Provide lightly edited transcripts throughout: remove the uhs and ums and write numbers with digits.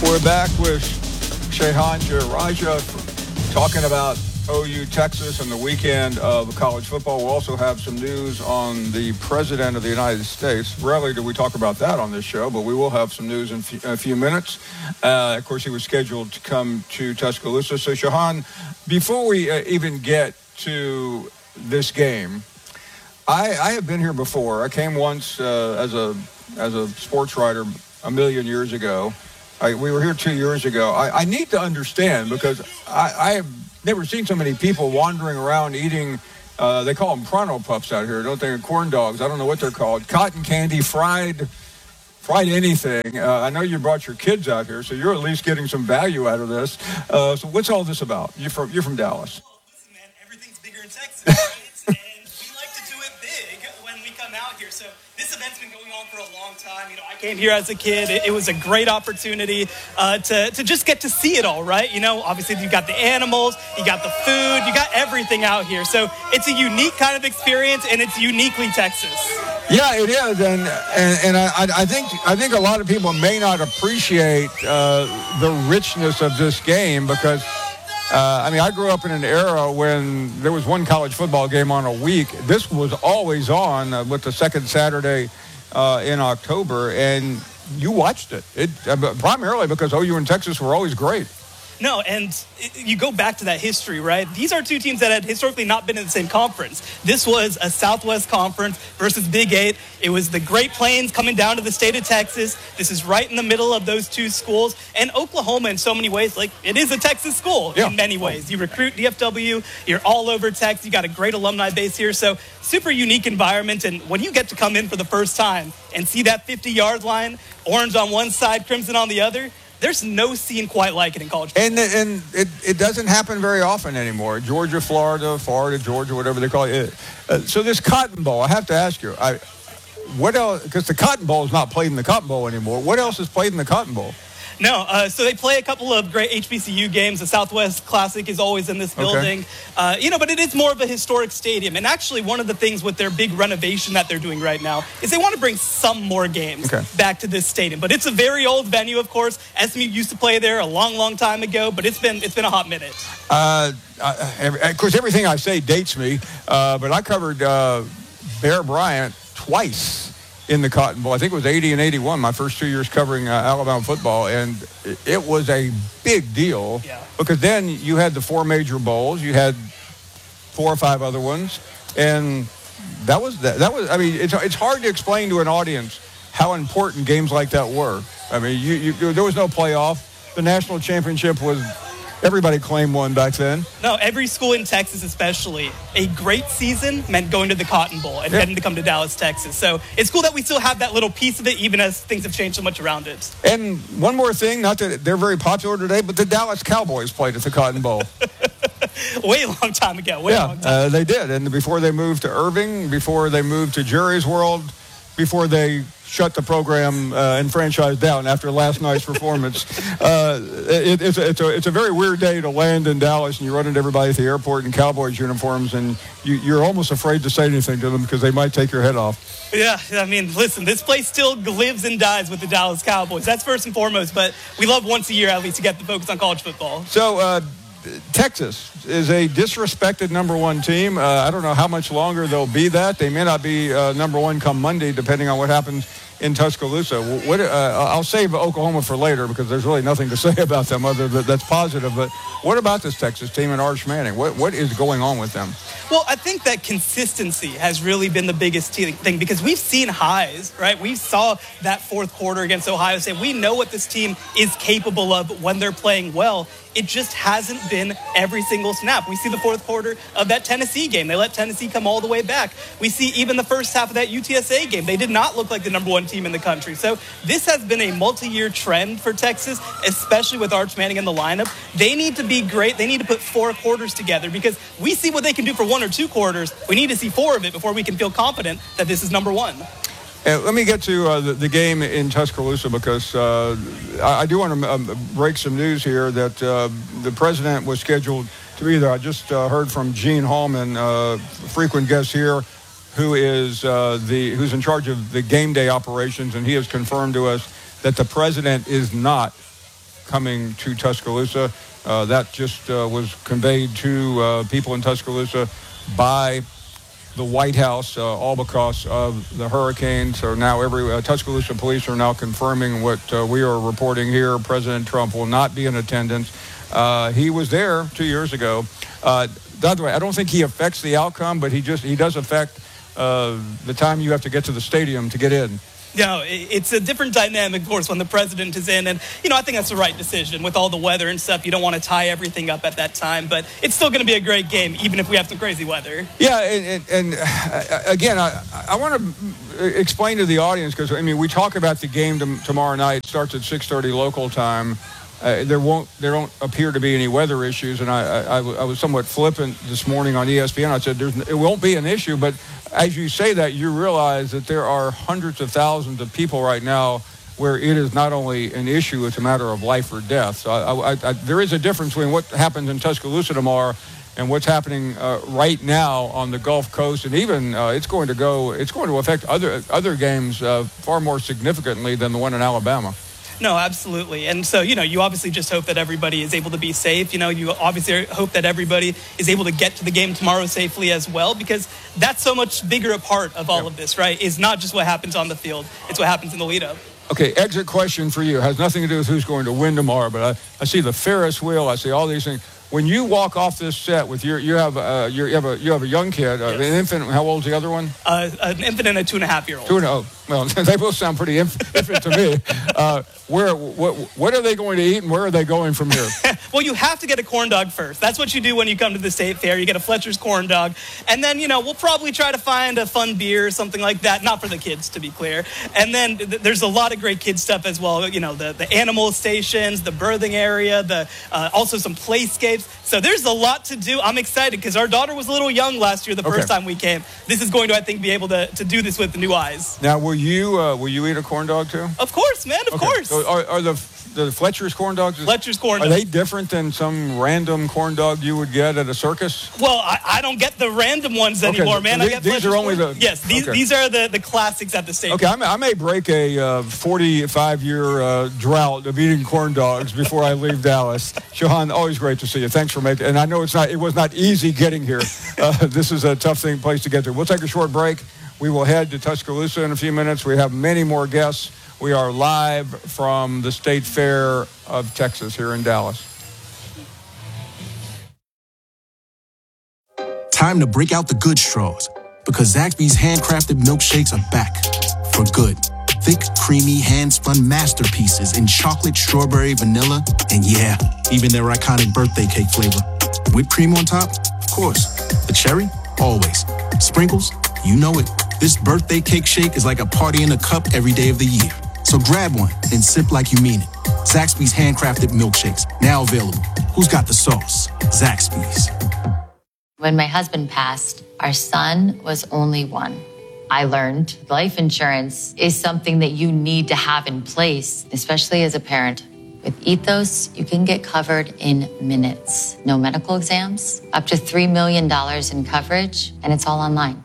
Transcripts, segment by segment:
We're back with Shehan Jeyarajah talking about OU Texas and the weekend of college football. We'll also have some news on the President of the United States. Rarely do we talk about that on this show, but we will have some news in a few minutes. Of course, he was scheduled to come to Tuscaloosa. So, Shehan, before we even get to this game, I have been here before. I came once as a sports writer a million years ago. We were here 2 years ago. I need to understand because I have never seen so many people wandering around eating, they call them Pronto Puffs out here, don't they? Corn dogs. I don't know what they're called. Cotton candy, fried anything. I know you brought your kids out here, so you're at least getting some value out of this. So what's all this about? You're from Dallas. Well, listen, man, everything's bigger in Texas, right? And we like to do it big when we come out here. So this event's been going on for a long time. You know, I came here as a kid. It was a great opportunity to just get to see it all, right? You know, obviously you got the animals, you got the food, you got everything out here. So it's a unique kind of experience, and it's uniquely Texas. Yeah, it is, and I think a lot of people may not appreciate the richness of this game because. I grew up in an era when there was one college football game on a week. This was always on with the second Saturday in October, and you watched it. Primarily because OU and Texas were always great. No, and you go back to that history, right? These are two teams that had historically not been in the same conference. This was a Southwest Conference versus Big 8. It was the Great Plains coming down to the state of Texas. This is right in the middle of those two schools. And Oklahoma, in so many ways, like, it is a Texas school in many ways. You recruit DFW, you're all over Texas. You got a great alumni base here. So super unique environment. And when you get to come in for the first time and see that 50-yard line, orange on one side, crimson on the other, there's no scene quite like it in college football. And it doesn't happen very often anymore. Georgia, Florida, Georgia, whatever they call it. So this Cotton Bowl, I have to ask you, what else? Because the Cotton Bowl is not played in the Cotton Bowl anymore. What else is played in the Cotton Bowl? No, so they play a couple of great HBCU games. The Southwest Classic is always in this building. Okay. But it is more of a historic stadium. And actually, one of the things with their big renovation that they're doing right now is they want to bring some more games back to this stadium. But it's a very old venue, of course. SMU used to play there a long, long time ago, but it's been a hot minute. Of course, everything I say dates me, but I covered Bear Bryant twice in the Cotton Bowl. I think it was 80 and 81, my first 2 years covering Alabama football, and it was a big deal because then you had the four major bowls, you had 4 or 5 other ones, and that was it's hard to explain to an audience how important games like that were. I mean, there was no playoff. The national championship was everybody claimed one back then. No, every school in Texas especially, a great season meant going to the Cotton Bowl and getting to come to Dallas, Texas. So it's cool that we still have that little piece of it, even as things have changed so much around it. And one more thing, not that they're very popular today, but the Dallas Cowboys played at the Cotton Bowl. Way a long time ago. They did. And before they moved to Irving, before they moved to Jerry's World, before they shut the program and franchise down after last night's performance. It's a very weird day to land in Dallas and you run into everybody at the airport in Cowboys uniforms and you're almost afraid to say anything to them because they might take your head off. Yeah, I mean, listen, this place still lives and dies with the Dallas Cowboys. That's first and foremost, but we love once a year at least to get the focus on college football. So, Texas is a disrespected number one team. I don't know how much longer they'll be that. They may not be number one come Monday, depending on what happens in Tuscaloosa. I'll save Oklahoma for later because there's really nothing to say about them other than that's positive. But what about this Texas team and Arch Manning? What is going on with them? Well, I think that consistency has really been the biggest thing because we've seen highs, right? We saw that fourth quarter against Ohio State. We know what this team is capable of when they're playing well. It just hasn't been every single snap. We see the fourth quarter of that Tennessee game. They let Tennessee come all the way back. We see even the first half of that UTSA game. They did not look like the number one team in the country. So this has been a multi-year trend for Texas, especially with Arch Manning in the lineup. They need to be great. They need to put 4 quarters together because we see what they can do for 1 or 2 quarters. We need to see 4 of it before we can feel confident that this is number one. Let me get to the game in Tuscaloosa because I do want to break some news here that the president was scheduled to be there. I just heard from Gene Hallman, frequent guest here, who's in charge of the game day operations, and he has confirmed to us that the president is not coming to Tuscaloosa. That just was conveyed to people in Tuscaloosa by the White House, all because of the hurricane. So now Tuscaloosa police are now confirming what we are reporting here. President Trump will not be in attendance. He was there 2 years ago. By the way, I don't think he affects the outcome, but he does affect the time you have to get to the stadium to get in. No, it's a different dynamic, of course, when the president is in. And, I think that's the right decision with all the weather and stuff. You don't want to tie everything up at that time. But it's still going to be a great game, even if we have some crazy weather. Yeah, and again, I want to explain to the audience, because, we talk about the game tomorrow night. It starts at 6:30 local time. There don't appear to be any weather issues. And I was somewhat flippant this morning on ESPN. I said it won't be an issue, but as you say that, you realize that there are hundreds of thousands of people right now where it is not only an issue, it's a matter of life or death. So there is a difference between what happens in Tuscaloosa tomorrow and what's happening right now on the Gulf Coast. And even it's going to affect other games far more significantly than the one in Alabama. No, absolutely. And so, you obviously just hope that everybody is able to be safe. You obviously hope that everybody is able to get to the game tomorrow safely as well, because that's so much bigger a part of all of this, right? Is not just what happens on the field. It's what happens in the lead up. Okay, exit question for you. It has nothing to do with who's going to win tomorrow, but I see the Ferris wheel. I see all these things. When you walk off this set with you have a young kid, yes. An infant. How old's the other one? An infant and a 2.5-year-old. Well, they both sound pretty infant to me. What are they going to eat, and where are they going from here? Well, you have to get a corn dog first. That's what you do when you come to the state fair. You get a Fletcher's corn dog, and then we'll probably try to find a fun beer or something like that. Not for the kids, to be clear. And then there's a lot of great kid stuff as well. The animal stations, the birthing area, also some playscapes. So there's a lot to do. I'm excited because our daughter was a little young last year. The first time we came. This is going to, I think, be able to do this with new eyes. Now, will you eat a corn dog too? Of course, man. Of course. So are the Fletcher's corn dogs? Fletcher's corn dogs. Are they different than some random corn dog you would get at a circus? Well, I don't get the random ones anymore, man. So these are only these are the classics at the state. Okay, I may break a 45-year drought of eating corn dogs before I leave Dallas. Shahan, always great to see you. Thanks for making. And I know it was not easy getting here. This is a tough place to get to. We'll take a short break. We will head to Tuscaloosa in a few minutes. We have many more guests. We are live from the State Fair of Texas here in Dallas. Time to break out the good straws, because Zaxby's handcrafted milkshakes are back for good. Thick, creamy, hand-spun masterpieces in chocolate, strawberry, vanilla, and yeah, even their iconic birthday cake flavor. Whipped cream on top? Of course. The cherry? Always. Sprinkles? You know it. This birthday cake shake is like a party in a cup every day of the year. So grab one and sip like you mean it. Zaxby's handcrafted milkshakes, now available. Who's got the sauce? Zaxby's. When my husband passed, our son was only one. I learned life insurance is something that you need to have in place, especially as a parent. With Ethos, you can get covered in minutes. No medical exams, up to $3 million in coverage, and it's all online.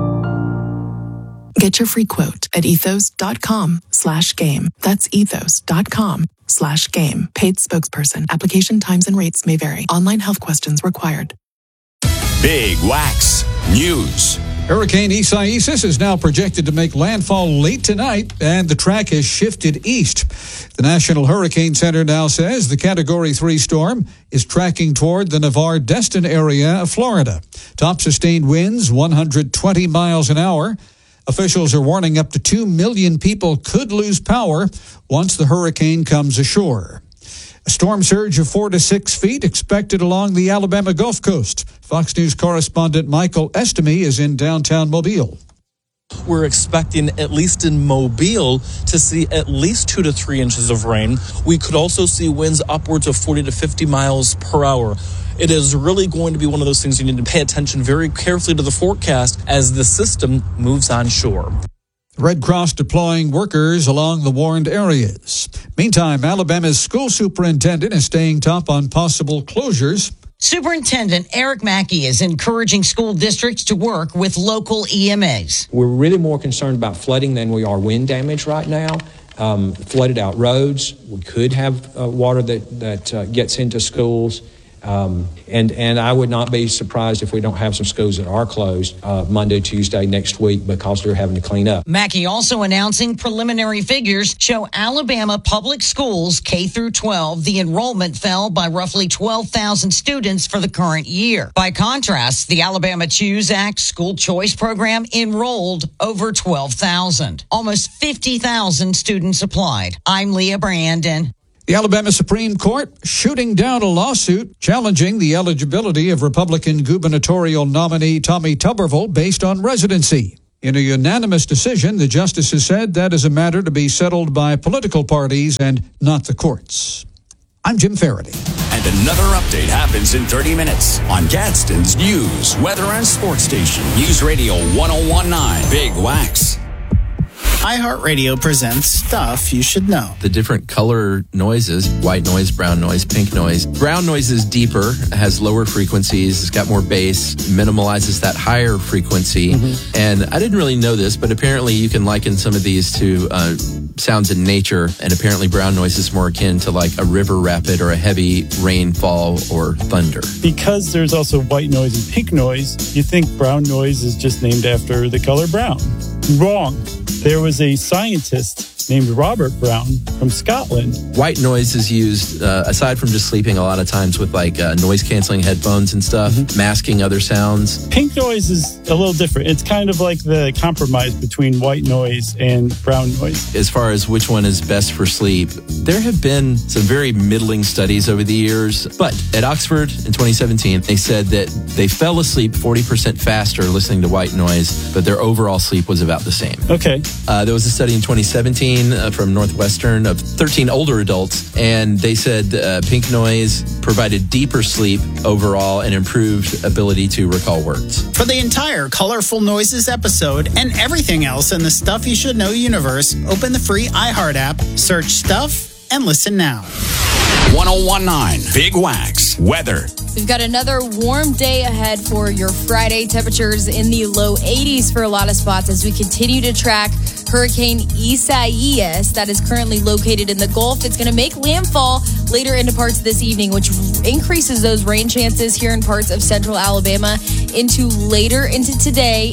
Get your free quote at ethos.com/game. That's ethos.com/game. Paid spokesperson. Application times and rates may vary. Online health questions required. Big Wax News. Hurricane Isaias is now projected to make landfall late tonight, and the track has shifted east. The National Hurricane Center now says the Category 3 storm is tracking toward the Navarre-Destin area of Florida. Top sustained winds, 120 miles an hour. Officials are warning up to 2 million people could lose power once the hurricane comes ashore. A storm surge of 4 to 6 feet expected along the Alabama Gulf Coast. Fox News correspondent Michael Estemy is in downtown Mobile. We're expecting, at least in Mobile, to see at least 2 to 3 inches of rain. We could also see winds upwards of 40 to 50 miles per hour. It is really going to be one of those things you need to pay attention very carefully to the forecast as the system moves onshore. Red Cross deploying workers along the warned areas. Meantime, Alabama's school superintendent is staying top on possible closures. Superintendent Eric Mackey is encouraging school districts to work with local EMAs. We're really more concerned about flooding than we are wind damage right now. flooded out roads. We could have water that gets into schools. And I would not be surprised if we don't have some schools that are closed Monday, Tuesday next week because they're having to clean up. Mackey also announcing preliminary figures show Alabama public schools K through 12, the enrollment fell by roughly 12,000 students for the current year. By contrast, the Alabama Choose Act school choice program enrolled over 12,000. Almost 50,000 students applied. I'm Leah Brandon. The Alabama Supreme Court shooting down a lawsuit challenging the eligibility of Republican gubernatorial nominee Tommy Tuberville based on residency. In a unanimous decision, the justices said that is a matter to be settled by political parties and not the courts. I'm Jim Faraday. And another update happens in 30 minutes on Gadsden's News, Weather, and Sports Station. News Radio 1019, Big Wax. iHeartRadio presents Stuff You Should Know. The different color noises, white noise, brown noise, pink noise. Brown noise is deeper, has lower frequencies, it's got more bass, minimalizes that higher frequency. And I didn't really know this, but apparently you can liken some of these to sounds in nature. And apparently brown noise is more akin to like a river rapid or a heavy rainfall or thunder. Because there's also white noise and pink noise, you think brown noise is just named after the color brown. Wrong. There was a scientist named Robert Brown from Scotland. White noise is used, aside from just sleeping, a lot of times with like noise-canceling headphones and stuff, masking other sounds. Pink noise is a little different. It's kind of like the compromise between white noise and brown noise. As far as which one is best for sleep, there have been some very middling studies over the years. But at Oxford in 2017, they said that they fell asleep 40% faster listening to white noise, but their overall sleep was about the same. Okay. There was a study in 2017 from Northwestern of 13 older adults, and they said pink noise provided deeper sleep overall and improved ability to recall words. For the entire Colorful Noises episode and everything else in the Stuff You Should Know universe, open the free iHeart app, search Stuff, and listen now. 1019, Big Wax, weather. We've got another warm day ahead for your Friday. Temperatures in the low 80s for a lot of spots as we continue to track Hurricane Isaias that is currently located in the Gulf. It's going to make landfall later into parts of this evening, which increases those rain chances here in parts of central Alabama into later into today